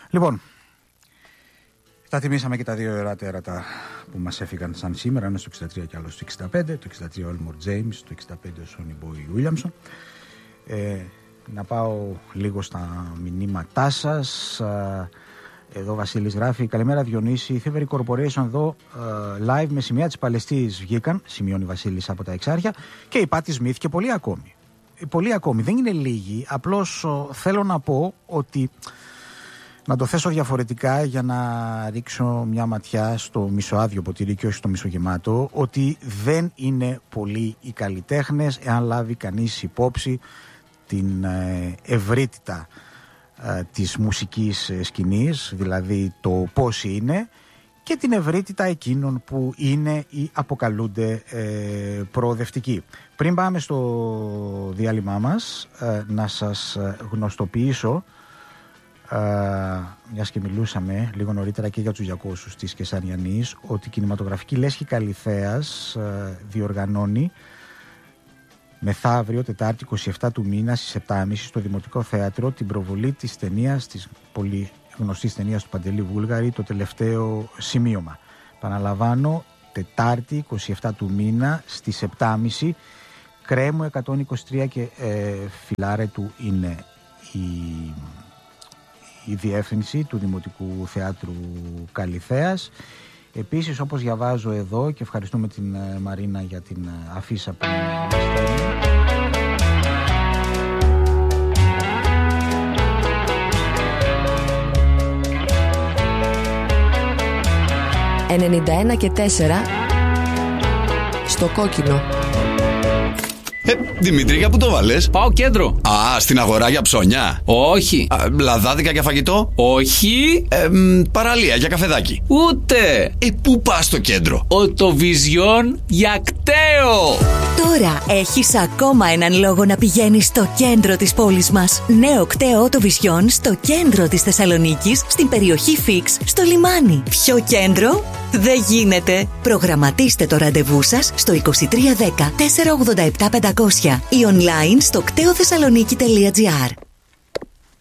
Λοιπόν, τα τιμήσαμε και τα δύο ωραία τέρατα που μας έφυγαν σαν σήμερα. Ένα στο 63 και άλλο στο 65. Το 63 ο Elmore James, το 65 ο Sonny Boy Williamson. Να πάω λίγο στα μηνύματά σας. Εδώ ο Βασίλης γράφει: καλημέρα Διονύση, Thievery Corporation εδώ live με σημεία της Παλαιστής βγήκαν, σημειώνει Βασίλης από τα Εξάρχεια, και η Πάτη Σμιθ και πολλοί ακόμη. Πολλοί ακόμη, δεν είναι λίγοι, απλώς θέλω να πω ότι, να το θέσω διαφορετικά για να ρίξω μια ματιά στο μισοάδιο ποτήρι και όχι στο μισογεμάτο, ότι δεν είναι πολλοί οι καλλιτέχνες εάν λάβει κανείς υπόψη την ευρύτητα της μουσικής σκηνής, δηλαδή το πώς είναι, και την ευρύτητα εκείνων που είναι ή αποκαλούνται προοδευτικοί. Πριν πάμε στο διάλειμμά μας, να σας γνωστοποιήσω, μιας και μιλούσαμε λίγο νωρίτερα και για τους 200 της Κεσαριανής, ότι η Κινηματογραφική Λέσχη Καλιθέας διοργανώνει μεθαύριο, Τετάρτη 27 του μήνα στις 7.30 στο Δημοτικό Θέατρο, την προβολή της ταινίας, της πολύ γνωστής ταινίας του Παντελή Βούλγαρη, Το τελευταίο σημείωμα. Παναλαμβάνω, Τετάρτη 27 του μήνα στις 7.30, Κρέμου 123 και Φιλάρετου είναι η διεύθυνση του Δημοτικού Θεάτρου Καλιθέας. Επίσης, όπως διαβάζω εδώ, και ευχαριστούμε την Μαρίνα για την αφίσα που μας στέλνει. 91 και 4 στο κόκκινο. Δημήτρη, για πού το βάλες? Πάω κέντρο. Α, στην αγορά για ψώνια? Όχι. Λαδάδικα για φαγητό? Όχι. Παραλία για καφεδάκι? Ούτε. Πού πας στο κέντρο? Οτοβιζιόν για κταίο. Τώρα έχεις ακόμα έναν λόγο να πηγαίνεις στο κέντρο της πόλης μας. Νέο κταίο Οτοβιζιόν στο κέντρο της Θεσσαλονίκης, στην περιοχή Φίξ, στο λιμάνι. Πιο κέντρο δεν γίνεται. Προγραμματίστε το ραντεβού σας στο 2310 487 500 ή online στο κτεοθεσσαλονίκη.gr.